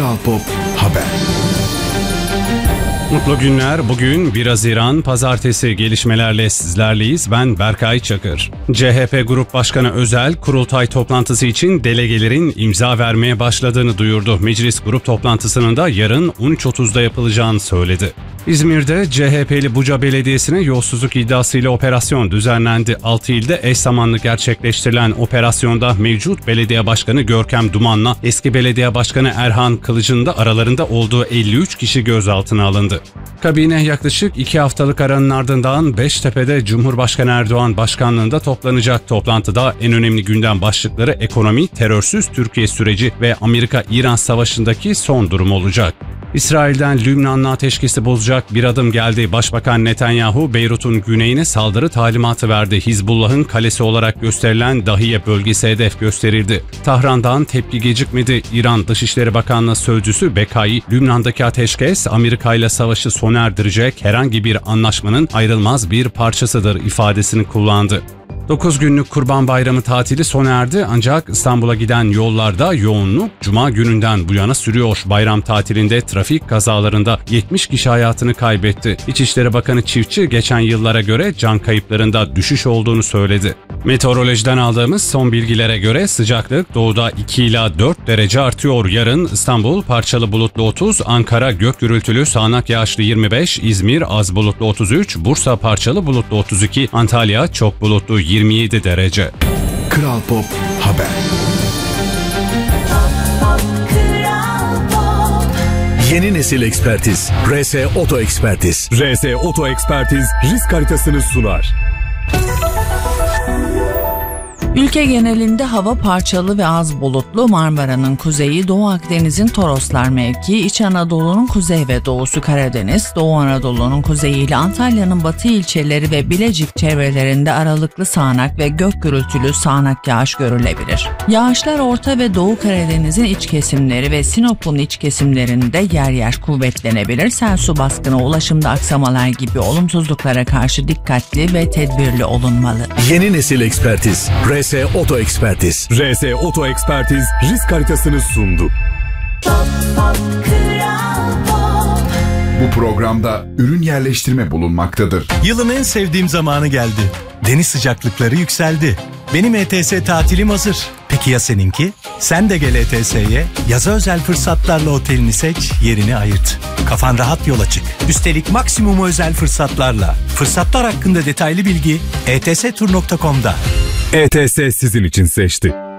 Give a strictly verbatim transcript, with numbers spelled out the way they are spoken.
Kral Pop Haber. Mutlu günler. Bugün bir Haziran Pazartesi, gelişmelerle sizlerleyiz. Ben Berkay Çakır. C H P Grup Başkanı Özel, kurultay toplantısı için delegelerin imza vermeye başladığını duyurdu. Meclis grup toplantısının da yarın on üç otuzda yapılacağını söyledi. İzmir'de C H P'li Buca Belediyesi'ne yolsuzluk iddiasıyla operasyon düzenlendi. altı ilde eş zamanlı gerçekleştirilen operasyonda mevcut belediye başkanı Görkem Duman'la eski belediye başkanı Erhan Kılıç'ın da aralarında olduğu elli üç kişi gözaltına alındı. Kabine yaklaşık iki haftalık aranın ardından Beştepe'de Cumhurbaşkanı Erdoğan başkanlığında toplanacak. Toplantıda en önemli gündem başlıkları ekonomi, terörsüz Türkiye süreci ve Amerika-İran savaşındaki son durum olacak. İsrail'den Lübnan'la ateşkesi bozacak bir adım geldi. Başbakan Netanyahu, Beyrut'un güneyine saldırı talimatı verdi. Hizbullah'ın kalesi olarak gösterilen Dahiye bölgesi hedef gösterildi. Tahran'dan tepki gecikmedi. İran Dışişleri Bakanlığı Sözcüsü Bekai, Lübnan'daki ateşkes Amerika ile savaşı sona erdirecek herhangi bir anlaşmanın ayrılmaz bir parçasıdır ifadesini kullandı. dokuz günlük Kurban Bayramı tatili sona erdi, ancak İstanbul'a giden yollarda yoğunluk Cuma gününden bu yana sürüyor. Bayram tatilinde trafik kazalarında yetmiş kişi hayatını kaybetti. İçişleri Bakanı Çiftçi geçen yıllara göre can kayıplarında düşüş olduğunu söyledi. Meteorolojiden aldığımız son bilgilere göre sıcaklık doğuda iki ila dört derece artıyor. Yarın İstanbul parçalı bulutlu otuz, Ankara gök gürültülü sağanak yağışlı yirmi beş, İzmir az bulutlu otuz üç, Bursa parçalı bulutlu otuz iki, Antalya çok bulutlu yirmi yedi derece. Kral Pop Haber. Yeni nesil ekspertiz. R S Oto Ekspertiz. R S Oto Ekspertiz risk haritasını sunar. Ülke genelinde hava parçalı ve az bulutlu. Marmara'nın kuzeyi, Doğu Akdeniz'in Toroslar mevkii, İç Anadolu'nun kuzey ve doğusu Karadeniz, Doğu Anadolu'nun kuzeyi ile Antalya'nın batı ilçeleri ve Bilecik çevrelerinde aralıklı sağanak ve gök gürültülü sağanak yağış görülebilir. Yağışlar Orta ve Doğu Karadeniz'in iç kesimleri ve Sinop'un iç kesimlerinde yer yer kuvvetlenebilir. Sel, su baskını, ulaşımda aksamalar gibi olumsuzluklara karşı dikkatli ve tedbirli olunmalı. Yeni nesil ekspertiz. R S Oto Ekspertiz. R S Oto Ekspertiz risk haritasını sundu. Bu programda ürün yerleştirme bulunmaktadır. Yılın en sevdiğim zamanı geldi. Deniz sıcaklıkları yükseldi. Benim E T S tatilim hazır. Peki ya seninki? Sen de gel E T S'ye. Yaza özel fırsatlarla otelini seç, yerini ayırt. Kafan rahat yola çık. Üstelik maksimum özel fırsatlarla. Fırsatlar hakkında detaylı bilgi e t s tur nokta com'da. E T S sizin için seçti.